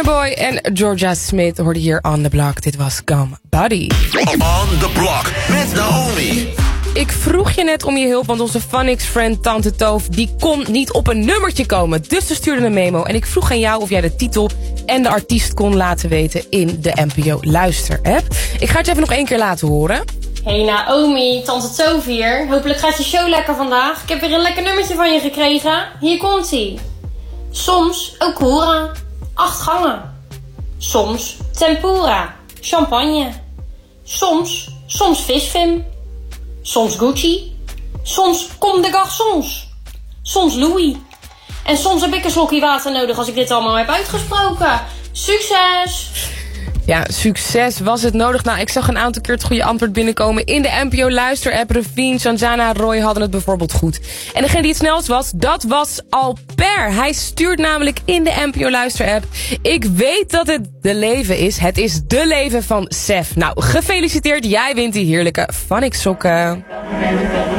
Boy en Georgia Smith hoorden hier On The Block. Dit was Gum Buddy. On The Block met Naomi. Ik vroeg je net om je hulp, want onze Phonics-friend Tante Toof die kon niet op een nummertje komen. Dus ze stuurde een memo en ik vroeg aan jou of jij de titel en de artiest kon laten weten in de NPO Luister-app. Ik ga het je even nog 1 keer laten horen. Hey Naomi, Tante Toof hier. Hopelijk gaat je show lekker vandaag. Ik heb weer een lekker nummertje van je gekregen. Hier komt-ie. Soms Okura, 8 gangen. Soms tempura, champagne. Soms visfim. Soms Gucci. Soms Comme des Garçons. Soms Louis. En soms heb ik een slokje water nodig als ik dit allemaal heb uitgesproken. Succes! Ja, succes. Was het nodig? Nou, ik zag een aantal keer het goede antwoord binnenkomen in de NPO Luister-app. Ravine, Sanjana, Roy hadden het bijvoorbeeld goed. En degene die het snelst was, dat was Alper. Hij stuurt namelijk in de NPO Luister-app. Ik weet dat het de leven is. Het is de leven van Sef. Nou, gefeliciteerd. Jij wint die heerlijke Phonics sokken.